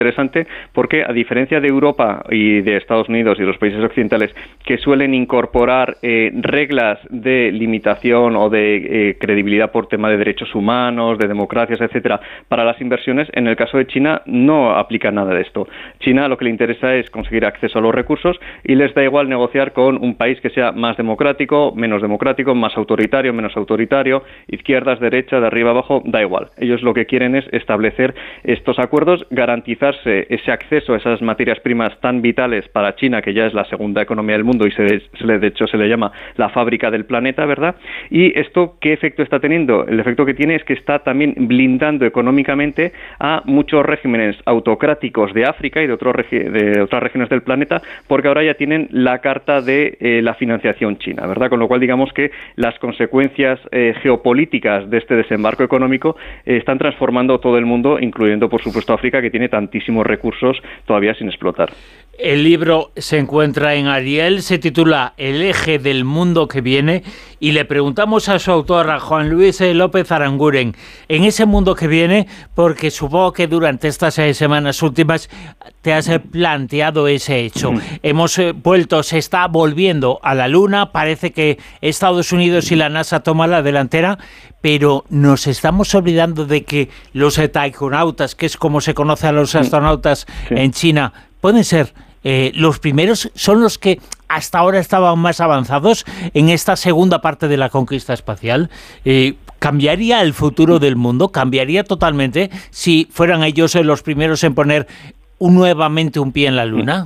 interesante porque, a diferencia de Europa y de Estados Unidos y los países occidentales, que suelen incorporar reglas de limitación o de credibilidad por tema de derechos humanos, de democracias, etcétera, para las inversiones, en el caso de China no aplica nada de esto. China lo que le interesa es conseguir acceso a los recursos y les da igual negociar con un país que sea más democrático, menos democrático, más autoritario, menos autoritario, izquierdas, derechas, de arriba abajo, da igual. Ellos lo que quieren es establecer estos acuerdos, garantizarse ese acceso a esas materias primas tan vitales para China, que ya es la segunda economía del mundo y de hecho se le llama la fábrica del planeta, ¿verdad? Y esto, ¿qué efecto está teniendo? El efecto que tiene es que está también blindando económicamente a muchos regímenes autocráticos de África y de otras regiones del planeta, porque ahora ya tienen la carta de la financiación china, ¿verdad? Con lo cual, digamos que las consecuencias geopolíticas de este desembarco económico están transformando todo el mundo, incluyendo, por supuesto, África, que tiene tantísimos recursos todavía sin explotar. El libro se encuentra en Ariel, se titula El eje del mundo que viene, y le preguntamos a su autor, a Juan Luis López Aranguren, en ese mundo que viene, porque supongo que durante estas semanas últimas te has planteado ese hecho. Se está volviendo a la Luna, parece que Estados Unidos y la NASA toman la delantera, pero nos estamos olvidando de que los taikonautas, que es como se conoce a los astronautas en China, pueden ser los primeros, son los que hasta ahora estaban más avanzados en esta segunda parte de la conquista espacial. ¿Cambiaría el futuro del mundo? ¿Cambiaría totalmente si fueran ellos los primeros en poner nuevamente un pie en la Luna?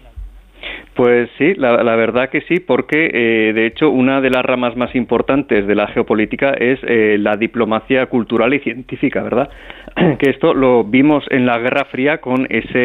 Pues sí, la verdad que sí, porque de hecho una de las ramas más importantes de la geopolítica es la diplomacia cultural y científica, ¿verdad? Que esto lo vimos en la Guerra Fría con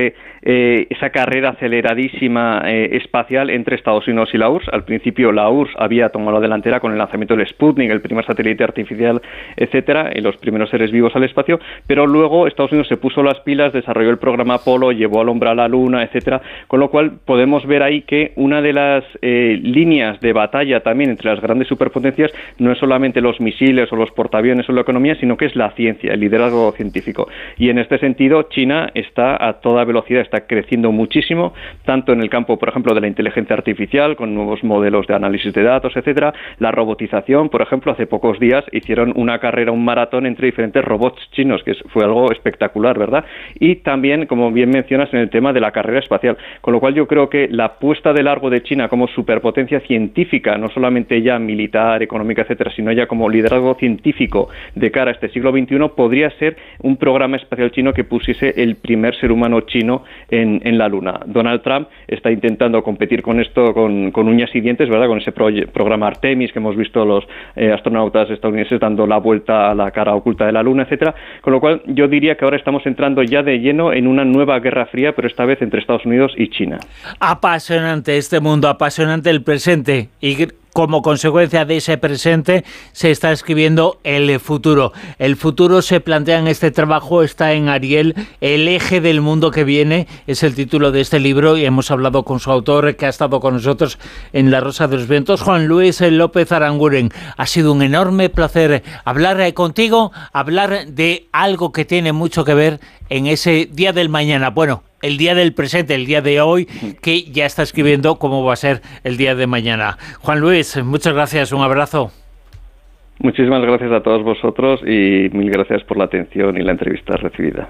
esa carrera aceleradísima espacial entre Estados Unidos y la URSS. Al principio la URSS había tomado la delantera con el lanzamiento del Sputnik, el primer satélite artificial, etcétera, y los primeros seres vivos al espacio, pero luego Estados Unidos se puso las pilas, desarrolló el programa Apolo, llevó al hombre a la Luna, etcétera, con lo cual podemos ver ahí que una de las líneas de batalla también entre las grandes superpotencias no es solamente los misiles o los portaaviones o la economía, sino que es la ciencia, el liderazgo científico. Y en este sentido, China está a toda velocidad, está creciendo muchísimo, tanto en el campo, por ejemplo, de la inteligencia artificial, con nuevos modelos de análisis de datos, etcétera, la robotización, por ejemplo, hace pocos días hicieron una carrera, un maratón entre diferentes robots chinos, que fue algo espectacular, ¿verdad? Y también, como bien mencionas, en el tema de la carrera espacial, con lo cual yo creo que la puesta de largo de China como superpotencia científica, no solamente ya militar, económica, etcétera, sino ya como liderazgo científico de cara a este siglo XXI, podría ser un programa espacial chino que pusiese el primer ser humano chino en la Luna. Donald Trump está intentando competir con esto con uñas y dientes, ¿verdad? Con ese programa Artemis, que hemos visto los astronautas estadounidenses dando la vuelta a la cara oculta de la Luna, etcétera. Con lo cual, yo diría que ahora estamos entrando ya de lleno en una nueva guerra fría, pero esta vez entre Estados Unidos y China. Apasionante este mundo, apasionante el presente, y como consecuencia de ese presente se está escribiendo el futuro. El futuro se plantea en este trabajo, está en Ariel, El eje del mundo que viene, es el título de este libro, y hemos hablado con su autor, que ha estado con nosotros en La Rosa de los Vientos, Juan Luis López Aranguren. Ha sido un enorme placer hablar contigo, hablar de algo que tiene mucho que ver en ese día del mañana. Bueno, el día del presente, el día de hoy, que ya está escribiendo cómo va a ser el día de mañana. Juan Luis, muchas gracias, un abrazo. Muchísimas gracias a todos vosotros y mil gracias por la atención y la entrevista recibida.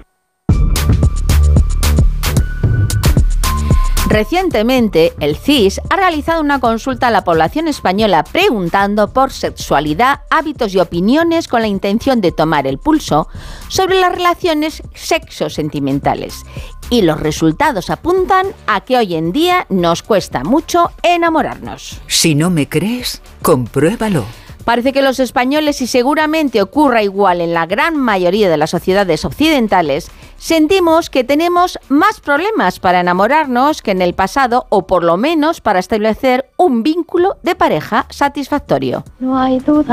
Recientemente, el CIS ha realizado una consulta a la población española preguntando por sexualidad, hábitos y opiniones con la intención de tomar el pulso sobre las relaciones sexosentimentales. Y los resultados apuntan a que hoy en día nos cuesta mucho enamorarnos. Si no me crees, compruébalo. Parece que los españoles, y seguramente ocurra igual en la gran mayoría de las sociedades occidentales, sentimos que tenemos más problemas para enamorarnos que en el pasado, o por lo menos para establecer un vínculo de pareja satisfactorio. No hay duda